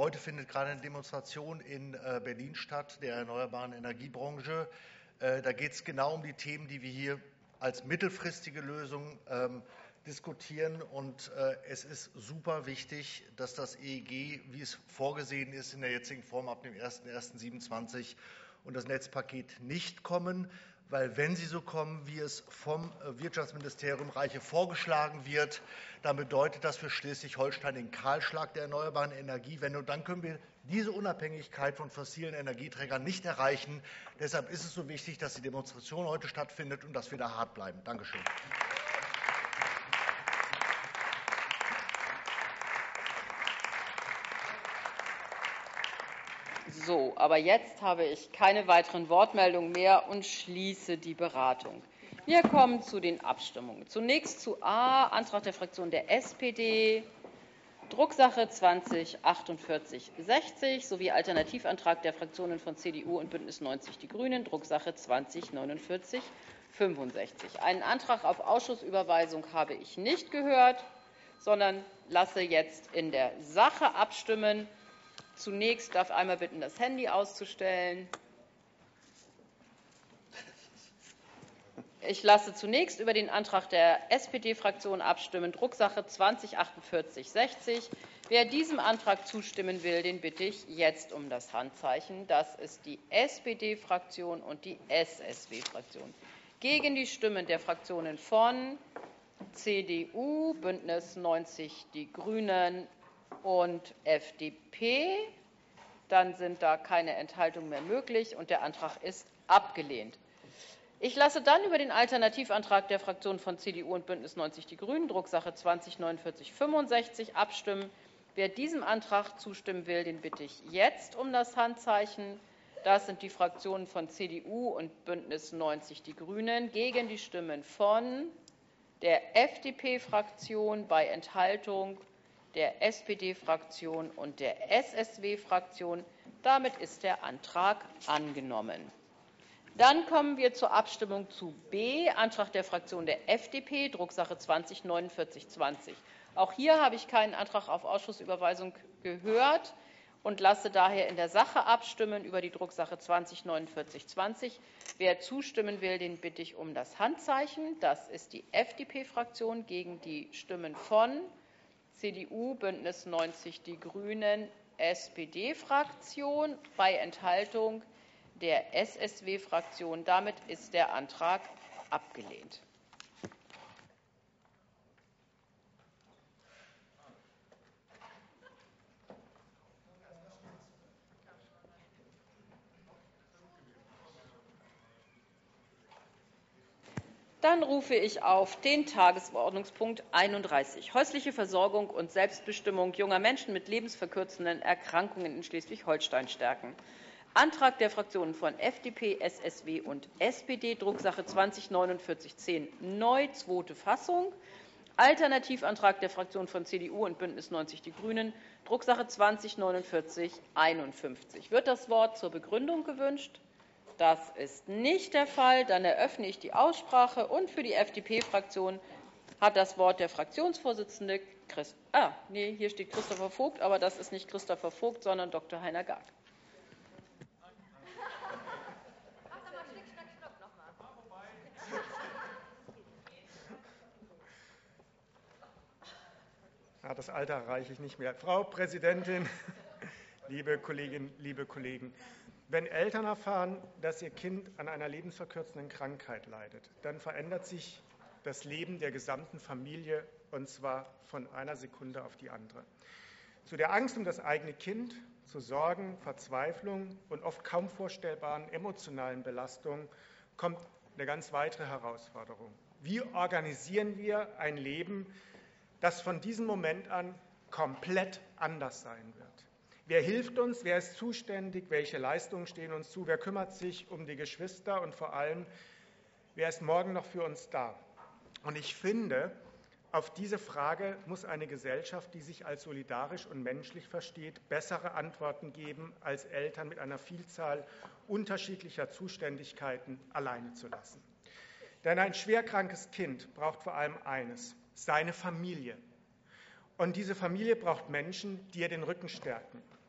Heute findet gerade eine Demonstration in Berlin statt, der erneuerbaren Energiebranche. Da geht es genau um die Themen, die wir hier als mittelfristige Lösung diskutieren. Und es ist super wichtig, dass das EEG, wie es vorgesehen ist, in der jetzigen Form ab dem 01.01.27 und das Netzpaket nicht kommen, weil wenn sie so kommen, wie es vom Wirtschaftsministerium Reiche vorgeschlagen wird, dann bedeutet das für Schleswig-Holstein den Kahlschlag der erneuerbaren Energiewende. Und dann können wir diese Unabhängigkeit von fossilen Energieträgern nicht erreichen. Deshalb ist es so wichtig, dass die Demonstration heute stattfindet und dass wir da hart bleiben. Dankeschön. So, aber jetzt habe ich keine weiteren Wortmeldungen mehr und schließe die Beratung. Wir kommen zu den Abstimmungen. Zunächst zu A, Antrag der Fraktion der SPD, Drucksache 20-4860 sowie Alternativantrag der Fraktionen von CDU und BÜNDNIS 90 die GRÜNEN, Drucksache 20-4965. Einen Antrag auf Ausschussüberweisung habe ich nicht gehört, sondern lasse jetzt in der Sache abstimmen. Zunächst darf einmal bitten, das Handy auszustellen. Ich lasse zunächst über den Antrag der SPD-Fraktion abstimmen, Drucksache 20-4860. Wer diesem Antrag zustimmen will, den bitte ich jetzt um das Handzeichen. Das ist die SPD-Fraktion und die SSW-Fraktion. Gegen die Stimmen der Fraktionen von CDU, BÜNDNIS 90 die GRÜNEN und FDP. Dann sind da keine Enthaltungen mehr möglich, und der Antrag ist abgelehnt. Ich lasse dann über den Alternativantrag der Fraktionen von CDU und BÜNDNIS 90 die GRÜNEN, Drucksache 20-4965, abstimmen. Wer diesem Antrag zustimmen will, den bitte ich jetzt um das Handzeichen. Das sind die Fraktionen von CDU und BÜNDNIS 90 die GRÜNEN. Gegen die Stimmen von der FDP-Fraktion bei Enthaltung, der SPD-Fraktion und der SSW-Fraktion. Damit ist der Antrag angenommen. Dann kommen wir zur Abstimmung zu B, Antrag der Fraktion der FDP, Drucksache 20-4920. Auch hier habe ich keinen Antrag auf Ausschussüberweisung gehört und lasse daher in der Sache abstimmen über die Drucksache 20-4920. Wer zustimmen will, den bitte ich um das Handzeichen. Das ist die FDP-Fraktion. Gegen die Stimmen von CDU, BÜNDNIS 90 die GRÜNEN, SPD-Fraktion bei Enthaltung der SSW-Fraktion. Damit ist der Antrag abgelehnt. Dann rufe ich auf den Tagesordnungspunkt 31, häusliche Versorgung und Selbstbestimmung junger Menschen mit lebensverkürzenden Erkrankungen in Schleswig-Holstein stärken. Antrag der Fraktionen von FDP, SSW und SPD, Drucksache 20-4910 neu, zweite Fassung. Alternativantrag der Fraktionen von CDU und BÜNDNIS 90 die GRÜNEN, Drucksache 20-4951. Wird das Wort zur Begründung gewünscht? Das ist nicht der Fall. Dann eröffne ich die Aussprache. Und für die FDP-Fraktion hat das Wort der Fraktionsvorsitzende hier steht Christopher Vogt, aber das ist nicht Christopher Vogt, sondern Dr. Heiner Gag. Ja, das Alter erreiche ich nicht mehr. Frau Präsidentin, liebe Kolleginnen, liebe Kollegen! Wenn Eltern erfahren, dass ihr Kind an einer lebensverkürzenden Krankheit leidet, dann verändert sich das Leben der gesamten Familie, und zwar von einer Sekunde auf die andere. Zu der Angst um das eigene Kind, zu Sorgen, Verzweiflung und oft kaum vorstellbaren emotionalen Belastungen kommt eine ganz weitere Herausforderung. Wie organisieren wir ein Leben, das von diesem Moment an komplett anders sein wird? Wer hilft uns? Wer ist zuständig? Welche Leistungen stehen uns zu? Wer kümmert sich um die Geschwister? Und vor allem, wer ist morgen noch für uns da? Und ich finde, auf diese Frage muss eine Gesellschaft, die sich als solidarisch und menschlich versteht, bessere Antworten geben, als Eltern mit einer Vielzahl unterschiedlicher Zuständigkeiten alleine zu lassen. Denn ein schwerkrankes Kind braucht vor allem eines: seine Familie. Und diese Familie braucht Menschen, die ihr den Rücken stärken.